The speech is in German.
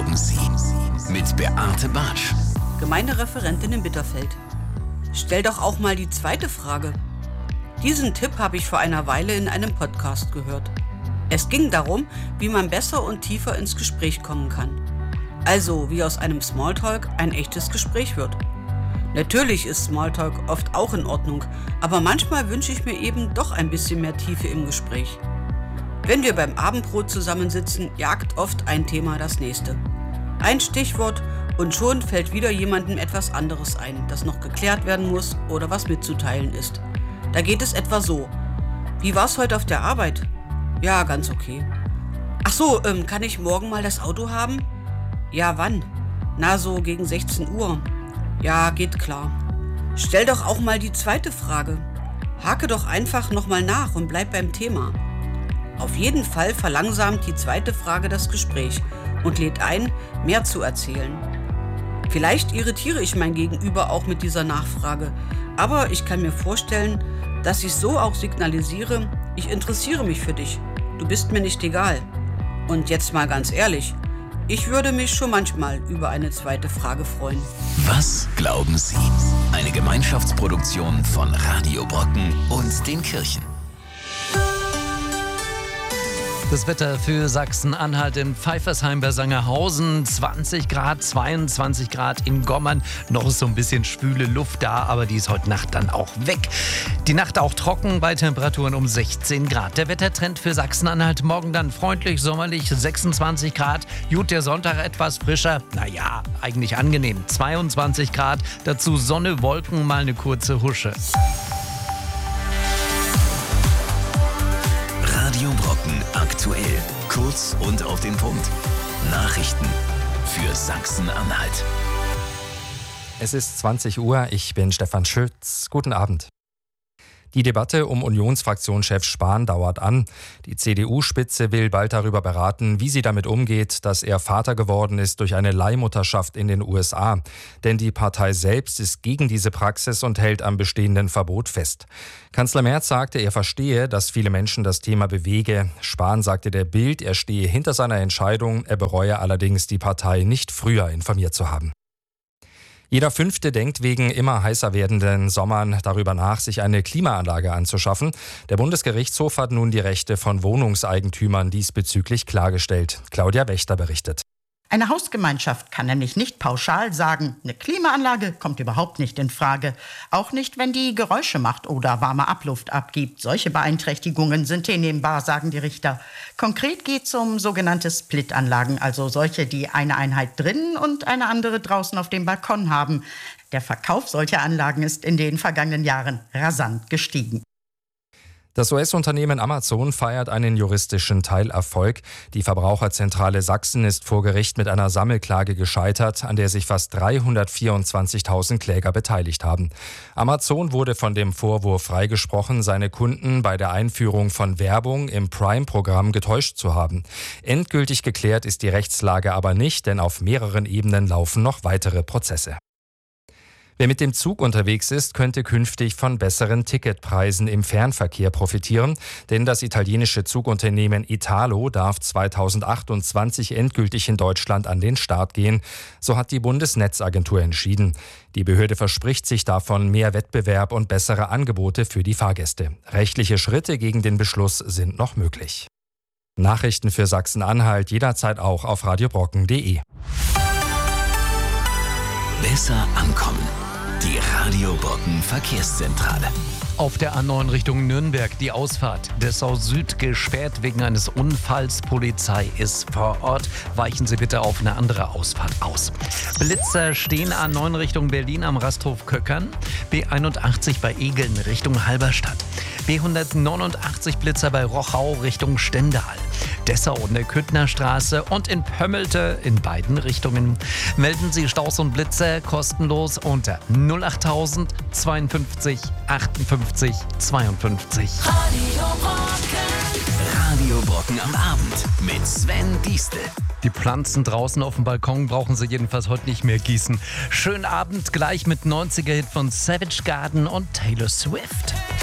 glauben Sie? Mit Beate Bartsch. Gemeindereferentin in Bitterfeld. Stell doch auch mal die zweite Frage. Diesen Tipp habe ich vor einer Weile in einem Podcast gehört. Es ging darum, wie man besser und tiefer ins Gespräch kommen kann. Also, wie aus einem Smalltalk ein echtes Gespräch wird. Natürlich ist Smalltalk oft auch in Ordnung, aber manchmal wünsche ich mir eben doch ein bisschen mehr Tiefe im Gespräch. Wenn wir beim Abendbrot zusammensitzen, jagt oft ein Thema das nächste. Ein Stichwort und schon fällt wieder jemandem etwas anderes ein, das noch geklärt werden muss oder was mitzuteilen ist. Da geht es etwa so: Wie war's heute auf der Arbeit? Ja, ganz okay. Ach so, kann ich morgen mal das Auto haben? Ja, wann? Na, so gegen 16 Uhr. Ja, geht klar. Stell doch auch mal die zweite Frage. Hake doch einfach nochmal nach und bleib beim Thema. Auf jeden Fall verlangsamt die zweite Frage das Gespräch und lädt ein, mehr zu erzählen. Vielleicht irritiere ich mein Gegenüber auch mit dieser Nachfrage, aber ich kann mir vorstellen, dass ich so auch signalisiere: Ich interessiere mich für dich, du bist mir nicht egal. Und jetzt mal ganz ehrlich, ich würde mich schon manchmal über eine zweite Frage freuen. Was glauben Sie? Eine Gemeinschaftsproduktion von Radio Brocken und den Kirchen. Das Wetter für Sachsen-Anhalt: in Pfeifersheim bei Sangerhausen 20 Grad, 22 Grad in Gommern. Noch ist so ein bisschen schwüle Luft da, aber die ist heute Nacht dann auch weg. Die Nacht auch trocken bei Temperaturen um 16 Grad. Der Wettertrend für Sachsen-Anhalt: morgen dann freundlich, sommerlich 26 Grad. Gut, der Sonntag etwas frischer. Naja, eigentlich angenehm. 22 Grad. Dazu Sonne, Wolken, mal eine kurze Husche. Radio Brocken aktuell. Kurz und auf den Punkt. Nachrichten für Sachsen-Anhalt. Es ist 20 Uhr, ich bin Stefan Schütz. Guten Abend. Die Debatte um Unionsfraktionschef Spahn dauert an. Die CDU-Spitze will bald darüber beraten, wie sie damit umgeht, dass er Vater geworden ist durch eine Leihmutterschaft in den USA. Denn die Partei selbst ist gegen diese Praxis und hält am bestehenden Verbot fest. Kanzler Merz sagte, er verstehe, dass viele Menschen das Thema bewege. Spahn sagte der Bild, er stehe hinter seiner Entscheidung, er bereue allerdings, die Partei nicht früher informiert zu haben. Jeder Fünfte denkt wegen immer heißer werdenden Sommern darüber nach, sich eine Klimaanlage anzuschaffen. Der Bundesgerichtshof hat nun die Rechte von Wohnungseigentümern diesbezüglich klargestellt. Claudia Wächter berichtet. Eine Hausgemeinschaft kann nämlich nicht pauschal sagen, eine Klimaanlage kommt überhaupt nicht in Frage. Auch nicht, wenn die Geräusche macht oder warme Abluft abgibt. Solche Beeinträchtigungen sind hinnehmbar, sagen die Richter. Konkret geht es um sogenannte Split-Anlagen, also solche, die eine Einheit drinnen und eine andere draußen auf dem Balkon haben. Der Verkauf solcher Anlagen ist in den vergangenen Jahren rasant gestiegen. Das US-Unternehmen Amazon feiert einen juristischen Teilerfolg. Die Verbraucherzentrale Sachsen ist vor Gericht mit einer Sammelklage gescheitert, an der sich fast 324.000 Kläger beteiligt haben. Amazon wurde von dem Vorwurf freigesprochen, seine Kunden bei der Einführung von Werbung im Prime-Programm getäuscht zu haben. Endgültig geklärt ist die Rechtslage aber nicht, denn auf mehreren Ebenen laufen noch weitere Prozesse. Wer mit dem Zug unterwegs ist, könnte künftig von besseren Ticketpreisen im Fernverkehr profitieren, denn das italienische Zugunternehmen Italo darf 2028 endgültig in Deutschland an den Start gehen. So hat die Bundesnetzagentur entschieden. Die Behörde verspricht sich davon mehr Wettbewerb und bessere Angebote für die Fahrgäste. Rechtliche Schritte gegen den Beschluss sind noch möglich. Nachrichten für Sachsen-Anhalt jederzeit auch auf radiobrocken.de. Besser ankommen. Die Radio Brocken Verkehrszentrale. Auf der A9 Richtung Nürnberg die Ausfahrt Dessau Süd gesperrt wegen eines Unfalls. Polizei ist vor Ort. Weichen Sie bitte auf eine andere Ausfahrt aus. Blitzer stehen A9 Richtung Berlin am Rasthof Köckern. B81 bei Egeln Richtung Halberstadt. B189 Blitzer bei Rochau Richtung Stendal. Dessau und der Küttnerstraße und in Pömmelte in beiden Richtungen. Melden Sie Staus und Blitzer kostenlos unter 08000 52 58 52. Radio Brocken am Abend mit Sven Diestel. Die Pflanzen draußen auf dem Balkon brauchen Sie jedenfalls heute nicht mehr gießen. Schönen Abend gleich mit 90er-Hit von Savage Garden und Taylor Swift.